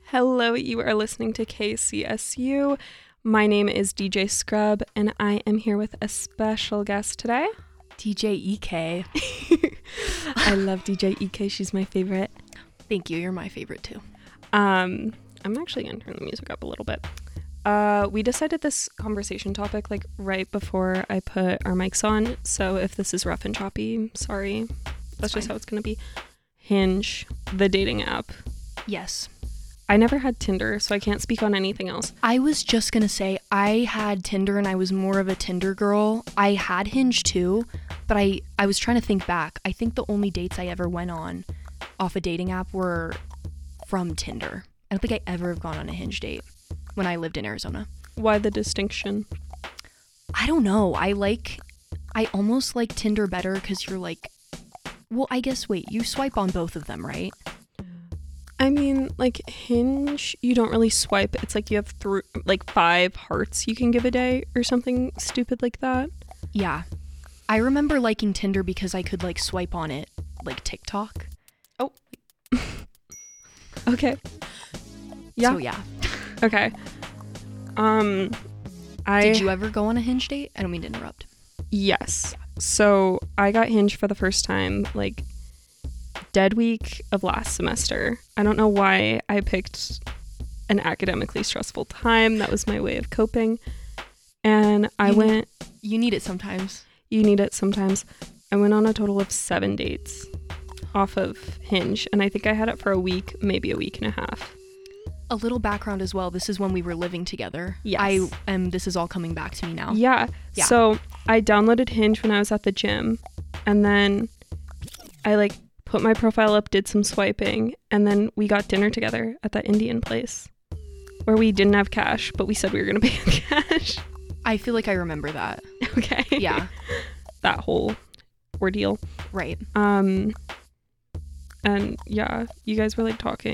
Hello, you are listening to KCSU. My name is DJ Scrub, and I am here with a special guest today. DJ EK. I love DJ EK. She's my favorite. Thank you. You're my favorite too. I'm actually going to turn the music up a little bit. We decided this conversation topic like right before I put our mics on. So if this is rough and choppy, sorry. That's just how it's going to be. Hinge, the dating app. Yes. I never had Tinder, so I can't speak on anything else. I was just going to say I had Tinder and I was more of a Tinder girl. I had Hinge too, but I was trying to think back. I think the only dates I ever went on off a dating app were from Tinder. I don't think I ever have gone on a Hinge date when I lived in Arizona. Why the distinction? I don't know. I almost like Tinder better because you're like, well, I guess, wait, you swipe on both of them, right? I mean, like Hinge, you don't really swipe. It's like you have 5 hearts you can give a day or something stupid like that. Yeah. I remember liking Tinder because I could like swipe on it like TikTok. Oh. Okay. Yeah. So yeah. Okay. Did you ever go on a Hinge date? I don't mean to interrupt. Yes. So I got Hinge for the first time like dead week of last semester. I don't know why I picked an academically stressful time. That was my way of coping. And You need it sometimes. You need it sometimes. I went on a total of 7 dates off of Hinge, and I think I had it for a week, maybe a week and a half. A little background as well. This is when we were living together. Yes. This is all coming back to me now. Yeah. So I downloaded Hinge when I was at the gym, and then I put my profile up, did some swiping, and then we got dinner together at that Indian place where we didn't have cash, but we said we were going to pay in cash. I feel like I remember that. Okay. Yeah. That whole ordeal. Right. And yeah, you guys were talking